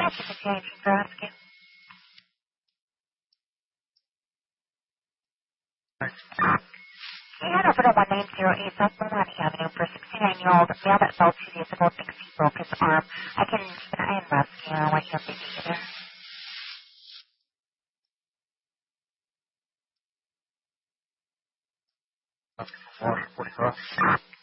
That's just a change for asking. We had over to 1908 South Beaumont Avenue for a 69-year-old male that fell 2 days ago thinks he broke his arm. I can keep an eye on rescue. I want you to update me there. That's 45.